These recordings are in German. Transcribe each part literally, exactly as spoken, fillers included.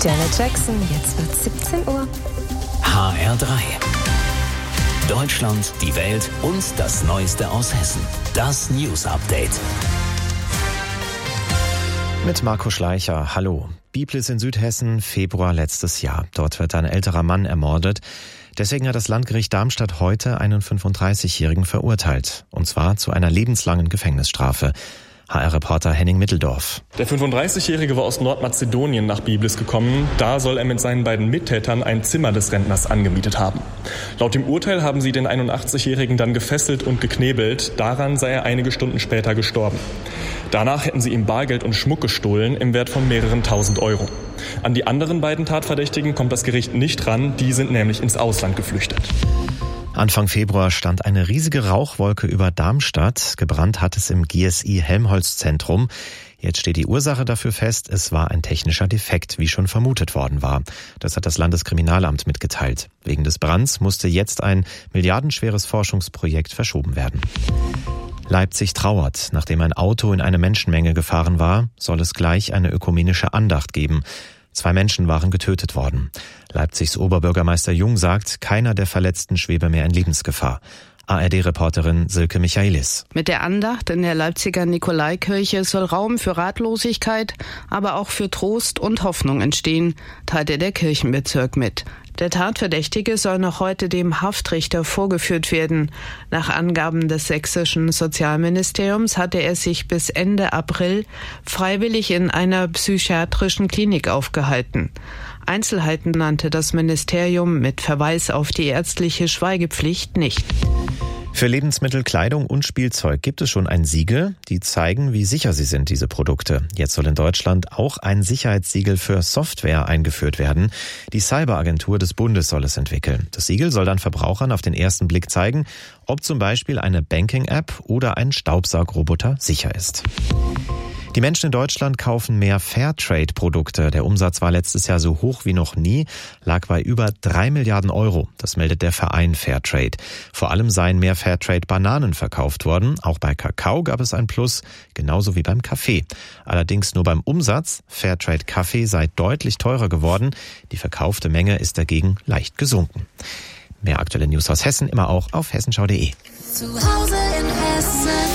Janet Jackson, jetzt wird siebzehn Uhr. H R drei. Deutschland, die Welt und das Neueste aus Hessen. Das News Update. Mit Marco Schleicher. Hallo. Biblis in Südhessen, Februar letztes Jahr. Dort wird ein älterer Mann ermordet. Deswegen hat das Landgericht Darmstadt heute einen fünfunddreißigjährigen verurteilt. Und zwar zu einer lebenslangen Gefängnisstrafe. H R-Reporter Henning Mitteldorf. Der fünfunddreißigjährige war aus Nordmazedonien nach Biblis gekommen. Da soll er mit seinen beiden Mittätern ein Zimmer des Rentners angemietet haben. Laut dem Urteil haben sie den einundachtzigjährigen dann gefesselt und geknebelt. Daran sei er einige Stunden später gestorben. Danach hätten sie ihm Bargeld und Schmuck gestohlen im Wert von mehreren tausend Euro. An die anderen beiden Tatverdächtigen kommt das Gericht nicht ran. Die sind nämlich ins Ausland geflüchtet. Anfang Februar stand eine riesige Rauchwolke über Darmstadt. Gebrannt hat es im G S I-Helmholtz-Zentrum. Jetzt steht die Ursache dafür fest, es war ein technischer Defekt, wie schon vermutet worden war. Das hat das Landeskriminalamt mitgeteilt. Wegen des Brands musste jetzt ein milliardenschweres Forschungsprojekt verschoben werden. Leipzig trauert. Nachdem ein Auto in eine Menschenmenge gefahren war, soll es gleich eine ökumenische Andacht geben. Zwei Menschen waren getötet worden. Leipzigs Oberbürgermeister Jung sagt, keiner der Verletzten schwebe mehr in Lebensgefahr. A R D-Reporterin Silke Michaelis. Mit der Andacht in der Leipziger Nikolaikirche soll Raum für Ratlosigkeit, aber auch für Trost und Hoffnung entstehen, teilte der Kirchenbezirk mit. Der Tatverdächtige soll noch heute dem Haftrichter vorgeführt werden. Nach Angaben des sächsischen Sozialministeriums hatte er sich bis Ende April freiwillig in einer psychiatrischen Klinik aufgehalten. Einzelheiten nannte das Ministerium mit Verweis auf die ärztliche Schweigepflicht nicht. Für Lebensmittel, Kleidung und Spielzeug gibt es schon ein Siegel, die zeigen, wie sicher sie sind, diese Produkte. Jetzt soll in Deutschland auch ein Sicherheitssiegel für Software eingeführt werden. Die Cyberagentur des Bundes soll es entwickeln. Das Siegel soll dann Verbrauchern auf den ersten Blick zeigen, ob zum Beispiel eine Banking-App oder ein Staubsaugroboter sicher ist. Die Menschen in Deutschland kaufen mehr Fairtrade-Produkte. Der Umsatz war letztes Jahr so hoch wie noch nie, lag bei über drei Milliarden Euro. Das meldet der Verein Fairtrade. Vor allem seien mehr Fairtrade-Bananen verkauft worden. Auch bei Kakao gab es ein Plus, genauso wie beim Kaffee. Allerdings nur beim Umsatz. Fairtrade-Kaffee sei deutlich teurer geworden. Die verkaufte Menge ist dagegen leicht gesunken. Mehr aktuelle News aus Hessen immer auch auf hessenschau punkt de. Zu Hause in Hessen.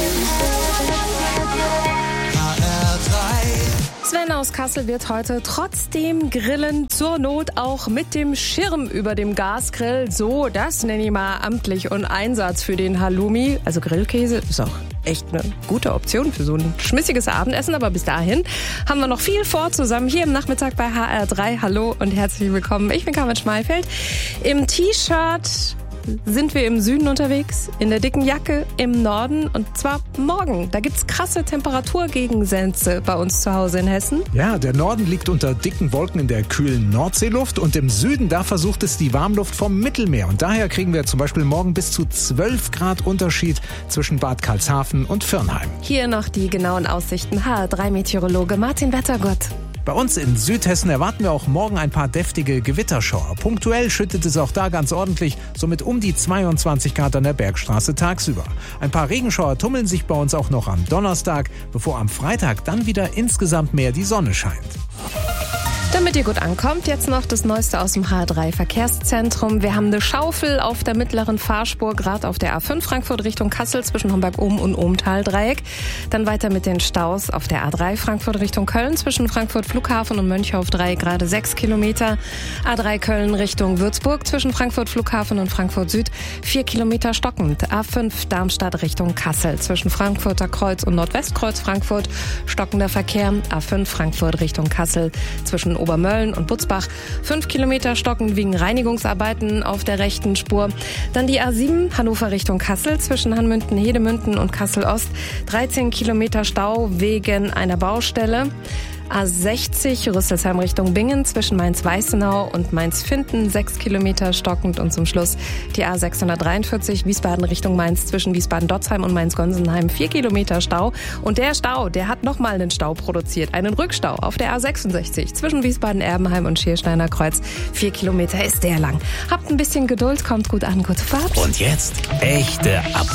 Sven aus Kassel wird heute trotzdem grillen, zur Not auch mit dem Schirm über dem Gasgrill. So, das nenne ich mal amtlich und Einsatz für den Halloumi. Also Grillkäse ist auch echt eine gute Option für so ein schmissiges Abendessen. Aber bis dahin haben wir noch viel vor zusammen hier im Nachmittag bei H R drei. Hallo und herzlich willkommen. Ich bin Carmen Schmalfeld. Im T-Shirt sind wir im Süden unterwegs, in der dicken Jacke im Norden und zwar morgen. Da gibt's krasse Temperaturgegensätze bei uns zu Hause in Hessen. Ja, der Norden liegt unter dicken Wolken in der kühlen Nordseeluft und im Süden, da versucht es die Warmluft vom Mittelmeer. Und daher kriegen wir zum Beispiel morgen bis zu zwölf Grad Unterschied zwischen Bad Karlshafen und Firnheim. Hier noch die genauen Aussichten. H R drei Meteorologe Martin Wettergott. Bei uns in Südhessen erwarten wir auch morgen ein paar deftige Gewitterschauer. Punktuell schüttet es auch da ganz ordentlich, somit um die zweiundzwanzig Grad an der Bergstraße tagsüber. Ein paar Regenschauer tummeln sich bei uns auch noch am Donnerstag, bevor am Freitag dann wieder insgesamt mehr die Sonne scheint. Damit ihr gut ankommt, jetzt noch das Neueste aus dem H R drei Verkehrszentrum. Wir haben eine Schaufel auf der mittleren Fahrspur, gerade auf der A fünf Frankfurt Richtung Kassel zwischen Homberg-Ohm und Ohmtal-Dreieck. Dann weiter mit den Staus auf der A drei Frankfurt Richtung Köln zwischen Frankfurt Flughafen und Mönchhof-Dreieck, gerade sechs Kilometer. A drei Köln Richtung Würzburg zwischen Frankfurt Flughafen und Frankfurt Süd, vier Kilometer stockend. A fünf Darmstadt Richtung Kassel zwischen Frankfurter Kreuz und Nordwestkreuz Frankfurt, stockender Verkehr. A fünf Frankfurt Richtung Kassel zwischen Obermölln und Butzbach, fünf Kilometer stockend wegen Reinigungsarbeiten auf der rechten Spur. Dann die A sieben Hannover Richtung Kassel zwischen Hanmünden, Hedemünden und Kassel-Ost, dreizehn Kilometer Stau wegen einer Baustelle. A sechzig Rüsselsheim Richtung Bingen zwischen Mainz-Weißenau und Mainz-Finden, sechs Kilometer stockend. Und zum Schluss die A sechshundertdreiundvierzig Wiesbaden Richtung Mainz zwischen Wiesbaden-Dotzheim und Mainz-Gonsenheim, vier Kilometer Stau. Und der Stau, der hat nochmal einen Stau produziert, einen Rückstau auf der A sechsundsechzig zwischen Wiesbaden-Erbenheim und Schiersteiner Kreuz. Vier Kilometer ist der lang. Habt ein bisschen Geduld, kommt gut an, gute Fahrt. Und jetzt echte Updates.